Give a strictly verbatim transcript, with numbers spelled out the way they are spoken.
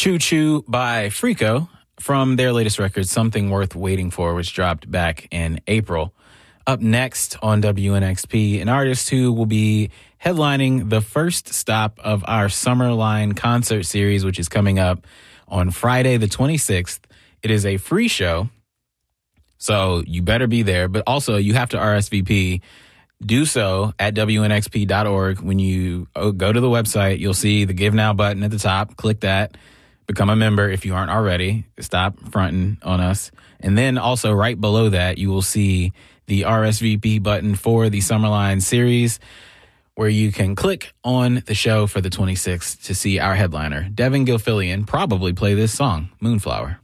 Choo Choo by Freako from their latest record, Something Worth Waiting For, which dropped back in April. Up next on W N X P, an artist who will be headlining the first stop of our Summerline concert series, which is coming up on Friday the twenty-sixth. It is a free show, so you better be there, but also you have to R S V P. Do so at W N X P dot org. When you go to the website, you'll see the Give Now button at the top. Click that. Become a member if you aren't already. Stop fronting on us. And then also right below that, you will see the R S V P button for the Summerline series, where you can click on the show for the twenty-sixth to see our headliner, Devin Gilfillian, probably play this song, Moonflower.